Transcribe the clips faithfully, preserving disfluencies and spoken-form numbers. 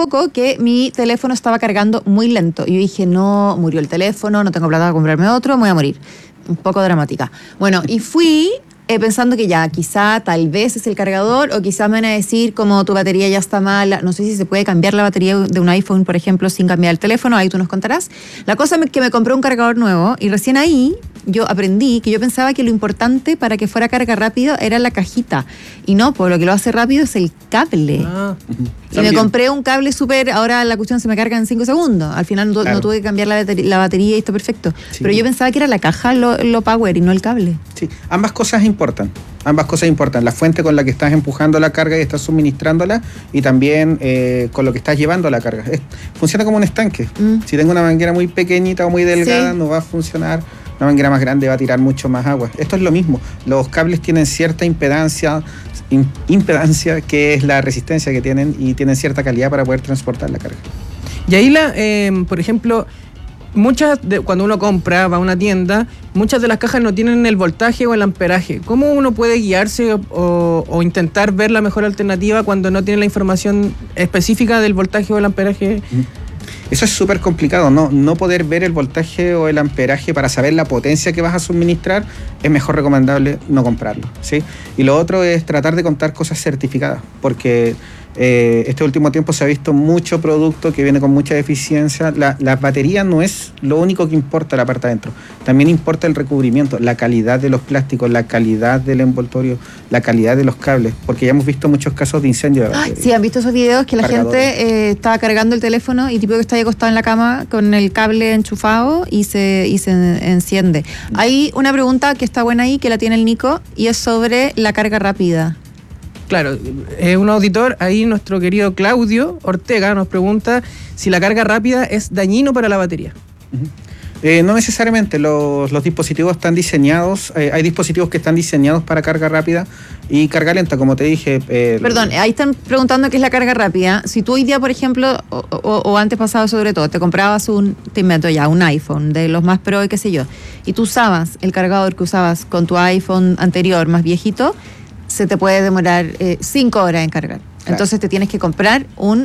poco que mi teléfono estaba cargando muy lento. Y yo dije, no, murió el teléfono, no tengo plata para comprarme otro, me voy a morir. Un poco dramática. Bueno, y fui eh, pensando que ya, quizá, tal vez es el cargador, o quizá me van a decir como tu batería ya está mala. No sé si se puede cambiar la batería de un iPhone, por ejemplo, sin cambiar el teléfono. Ahí tú nos contarás. La cosa es que me compré un cargador nuevo y recién ahí yo aprendí que yo pensaba que lo importante para que fuera carga rápido era la cajita. Y no, pues lo que lo hace rápido es el cable. Ah, y también me compré un cable súper, ahora la cuestión se me carga en cinco segundos. Al final no, claro. no tuve que cambiar la batería, la batería y está perfecto. Sí. Pero yo pensaba que era la caja lo, lo power y no el cable. Sí, ambas cosas importan. Ambas cosas importan. La fuente con la que estás empujando la carga y estás suministrándola, y también eh, con lo que estás llevando la carga. Es, funciona como un estanque. Mm. Si tengo una manguera muy pequeñita o muy delgada, sí. no va a funcionar. Una manguera más grande va a tirar mucho más agua. Esto es lo mismo. Los cables tienen cierta impedancia, in, impedancia que es la resistencia que tienen, y tienen cierta calidad para poder transportar la carga. Y ahí, la, eh, por ejemplo, muchas de, cuando uno compra, va a una tienda, muchas de las cajas no tienen el voltaje o el amperaje. ¿Cómo uno puede guiarse o, o intentar ver la mejor alternativa cuando no tiene la información específica del voltaje o el amperaje? Mm. Eso es súper complicado, ¿no? No poder ver el voltaje o el amperaje para saber la potencia que vas a suministrar, es mejor recomendable no comprarlo, ¿sí? Y lo otro es tratar de contar cosas certificadas, porque eh, este último tiempo se ha visto mucho producto que viene con mucha deficiencia. La, la batería no es lo único que importa la parte adentro, también importa el recubrimiento, la calidad de los plásticos, la calidad del envoltorio, la calidad de los cables, porque ya hemos visto muchos casos de incendio de batería. Sí, han visto esos videos que la Cargadores. gente eh, estaba cargando el teléfono y tipo que está ahí acostado en la cama con el cable enchufado y se, y se enciende. Mm. Hay una pregunta que está buena ahí, que la tiene el Nico, y es sobre la carga rápida. Claro, es un auditor, ahí nuestro querido Claudio Ortega nos pregunta si la carga rápida es dañino para la batería. Uh-huh. Eh, no necesariamente, los, los dispositivos están diseñados, eh, hay dispositivos que están diseñados para carga rápida y carga lenta, como te dije. Eh, Perdón, ahí están preguntando qué es la carga rápida. Si tú hoy día, por ejemplo, o, o, o antes pasado sobre todo, te comprabas un, te invento ya, un iPhone de los más pro y qué sé yo, y tú usabas el cargador que usabas con tu iPhone anterior, más viejito, se te puede demorar eh, cinco horas en cargar. Claro. Entonces te tienes que comprar un,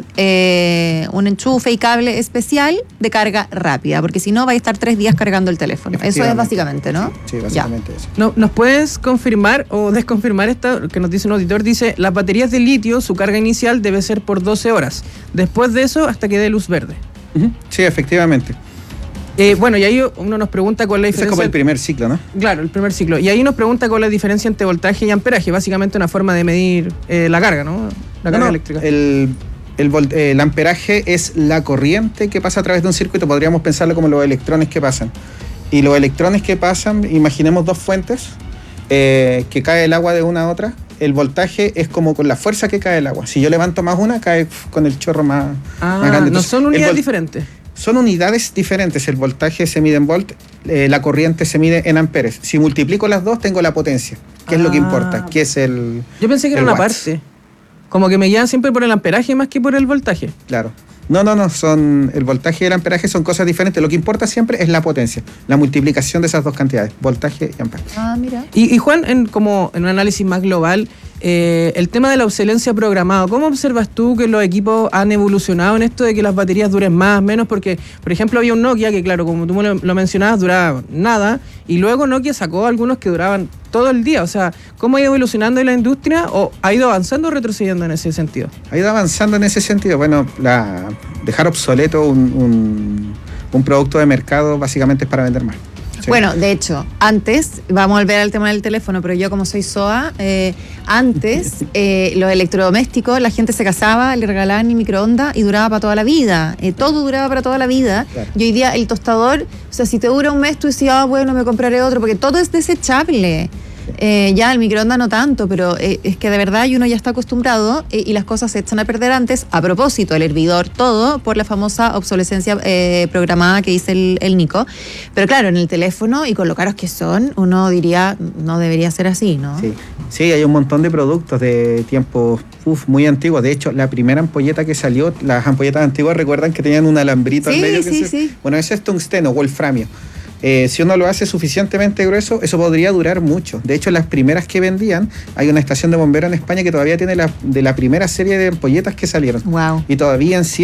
eh, un enchufe y cable especial de carga rápida, porque si no va a estar tres días cargando el teléfono. Eso es básicamente, ¿no? Sí, sí, básicamente ya. Eso. No, ¿nos puedes confirmar o desconfirmar esto que nos dice un auditor? Dice, las baterías de litio, su carga inicial debe ser por doce horas. Después de eso, hasta que dé luz verde. Uh-huh. Sí, efectivamente. Eh, bueno, y ahí uno nos pregunta cuál es la diferencia. Ese es como el primer ciclo, ¿no? Claro, el primer ciclo. Y ahí nos pregunta cuál es la diferencia entre voltaje y amperaje. Básicamente una forma de medir eh, la carga, ¿no? La carga no, no, eléctrica. El, el, volt, eh, el amperaje es la corriente que pasa a través de un circuito. Podríamos pensarlo como los electrones que pasan. Y los electrones que pasan, imaginemos dos fuentes, eh, que cae el agua de una a otra. El voltaje es como con la fuerza que cae el agua. Si yo levanto más una, cae con el chorro más, ah, más grande. Entonces, no son unidades diferentes. Son unidades diferentes. El voltaje se mide en volt, eh, la corriente se mide en amperes. Si multiplico las dos, tengo la potencia, que ah, es lo que importa, que es el Yo pensé que era una watts. parte. Como que me guían siempre por el amperaje más que por el voltaje. Claro. No, no, no. Son el voltaje y el amperaje son cosas diferentes. Lo que importa siempre es la potencia, la multiplicación de esas dos cantidades, voltaje y amperaje. Ah, mira. Y, y Juan, en, como en un análisis más global, Eh, el tema de la obsolescencia programada, ¿cómo observas tú que los equipos han evolucionado en esto de que las baterías duren más, menos? Porque, por ejemplo, había un Nokia que, claro, como tú lo, lo mencionabas, duraba nada, y luego Nokia sacó algunos que duraban todo el día. O sea, ¿cómo ha ido evolucionando la industria o ha ido avanzando o retrocediendo en ese sentido? Ha ido avanzando en ese sentido. Bueno, la, dejar obsoleto un, un, un producto de mercado básicamente es para vender más. Sí. Bueno, de hecho, antes, vamos a volver al tema del teléfono, pero yo como soy S O A, eh, antes eh, los electrodomésticos, la gente se casaba, le regalaban el microondas y duraba para toda la vida. Eh, todo duraba para toda la vida. Claro. Y hoy día el tostador, o sea, si te dura un mes, tú decías, ah, bueno, me compraré otro, porque todo es desechable. Eh, ya el microondas no tanto, pero eh, es que de verdad uno ya está acostumbrado eh, y las cosas se echan a perder antes. A propósito, el hervidor, todo por la famosa obsolescencia eh, programada que dice el, el Nico. Pero claro, en el teléfono y con lo caros que son, uno diría, no debería ser así, ¿no? Sí, sí, hay un montón de productos de tiempos uf, muy antiguos. De hecho, la primera ampolleta que salió, las ampolletas antiguas, recuerdan que tenían un alambrito sí, al medio. Sí, que se, sí. Bueno, ese es tungsteno, wolframio. Eh, si uno lo hace suficientemente grueso, eso podría durar mucho. De hecho, las primeras que vendían, hay una estación de bomberos en España que todavía tiene la, de la primera serie de ampolletas que salieron. Wow. Y todavía en